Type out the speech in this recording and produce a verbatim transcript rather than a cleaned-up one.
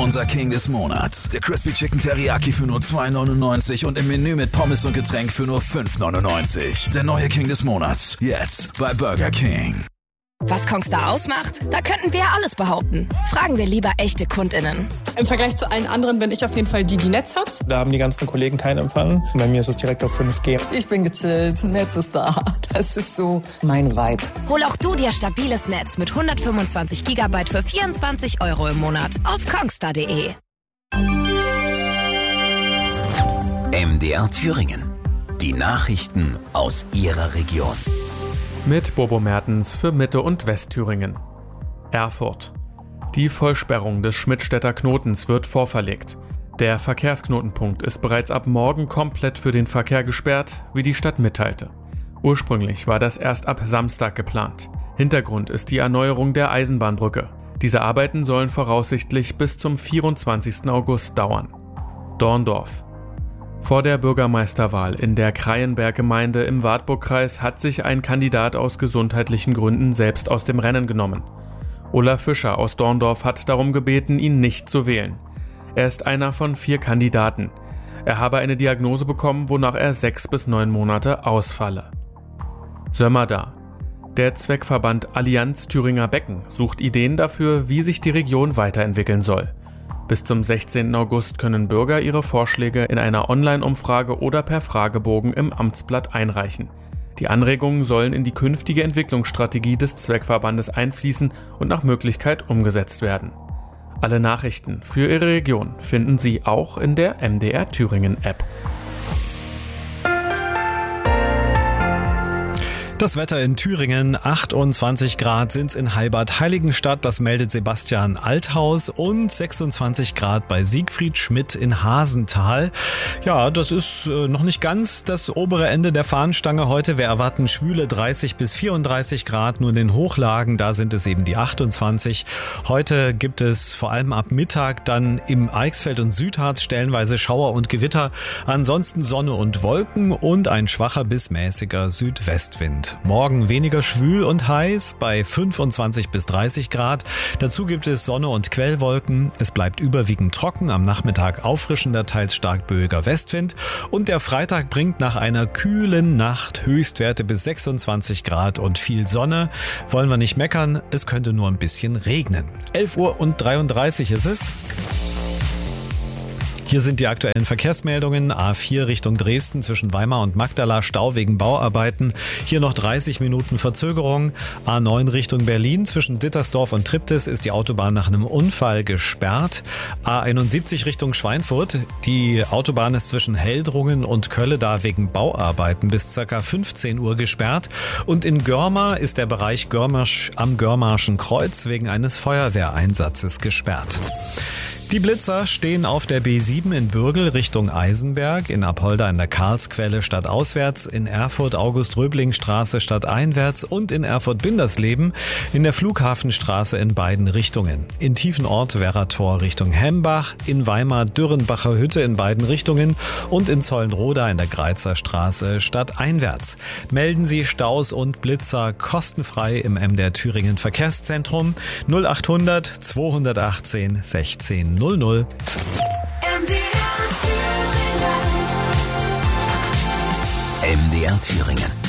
Unser King des Monats. Der Crispy Chicken Teriyaki für nur zwei neunundneunzig und im Menü mit Pommes und Getränk für nur fünf neunundneunzig. Der neue King des Monats. Jetzt bei Burger King. Was Kongstar ausmacht? Da könnten wir alles behaupten. Fragen wir lieber echte KundInnen. Im Vergleich zu allen anderen bin ich auf jeden Fall die, die Netz hat. Da haben die ganzen Kollegen keinen Empfang. Bei mir ist es direkt auf fünf G. Ich bin gechillt, Netz ist da. Das ist so mein Vibe. Hol auch du dir stabiles Netz mit hundertfünfundzwanzig Gigabyte für vierundzwanzig Euro im Monat auf kongstar punkt de. M D R Thüringen. Die Nachrichten aus Ihrer Region. Mit Bobo Mertens für Mitte- und Westthüringen. Erfurt. Die Vollsperrung des Schmidtstädter Knotens wird vorverlegt. Der Verkehrsknotenpunkt ist bereits ab morgen komplett für den Verkehr gesperrt, wie die Stadt mitteilte. Ursprünglich war das erst ab Samstag geplant. Hintergrund ist die Erneuerung der Eisenbahnbrücke. Diese Arbeiten sollen voraussichtlich bis zum vierundzwanzigsten August dauern. Dorndorf. Vor der Bürgermeisterwahl in der Kreienberg-Gemeinde im Wartburgkreis hat sich ein Kandidat aus gesundheitlichen Gründen selbst aus dem Rennen genommen. Olaf Fischer aus Dorndorf hat darum gebeten, ihn nicht zu wählen. Er ist einer von vier Kandidaten. Er habe eine Diagnose bekommen, wonach er sechs bis neun Monate ausfalle. Sömmerda. Der Zweckverband Allianz Thüringer Becken sucht Ideen dafür, wie sich die Region weiterentwickeln soll. Bis zum sechzehnten August können Bürger ihre Vorschläge in einer Online-Umfrage oder per Fragebogen im Amtsblatt einreichen. Die Anregungen sollen in die künftige Entwicklungsstrategie des Zweckverbandes einfließen und nach Möglichkeit umgesetzt werden. Alle Nachrichten für Ihre Region finden Sie auch in der M D R Thüringen App. Das Wetter in Thüringen, achtundzwanzig Grad sind's in Heilbad-Heiligenstadt, das meldet Sebastian Althaus, und sechsundzwanzig Grad bei Siegfried Schmidt in Hasental. Ja, das ist äh, noch nicht ganz das obere Ende der Fahnenstange heute. Wir erwarten schwüle dreißig bis vierunddreißig Grad, nur in den Hochlagen, da sind es eben die achtundzwanzig. Heute gibt es vor allem ab Mittag dann im Eichsfeld und Südharz stellenweise Schauer und Gewitter. Ansonsten Sonne und Wolken und ein schwacher bis mäßiger Südwestwind. Morgen weniger schwül und heiß bei fünfundzwanzig bis dreißig Grad. Dazu gibt es Sonne und Quellwolken. Es bleibt überwiegend trocken, am Nachmittag auffrischender, teils stark böiger Westwind. Und der Freitag bringt nach einer kühlen Nacht Höchstwerte bis sechsundzwanzig Grad und viel Sonne. Wollen wir nicht meckern, es könnte nur ein bisschen regnen. elf Uhr und dreiunddreißig ist es. Hier sind die aktuellen Verkehrsmeldungen. A vier Richtung Dresden zwischen Weimar und Magdala, Stau wegen Bauarbeiten. Hier noch dreißig Minuten Verzögerung. A neun Richtung Berlin zwischen Dittersdorf und Triptis ist die Autobahn nach einem Unfall gesperrt. A einundsiebzig Richtung Schweinfurt. Die Autobahn ist zwischen Heldrungen und Kölleda wegen Bauarbeiten bis ca. fünfzehn Uhr gesperrt. Und in Görmar ist der Bereich Görmarsch am Görmarschen Kreuz wegen eines Feuerwehreinsatzes gesperrt. Die Blitzer stehen auf der B sieben in Bürgel Richtung Eisenberg, in Apolda in der Karlsquelle stadtauswärts, in Erfurt August-Röbling-Straße stadteinwärts und in Erfurt-Bindersleben in der Flughafenstraße in beiden Richtungen. In Tiefenort Werrator Richtung Hembach, in Weimar Dürrenbacher Hütte in beiden Richtungen und in Zollenroda in der Greizer Straße stadteinwärts. Melden Sie Staus und Blitzer kostenfrei im M D R Thüringen Verkehrszentrum null achthundert zweihundertachtzehn sechzehn null null. M D R Thüringen. M D R Thüringen.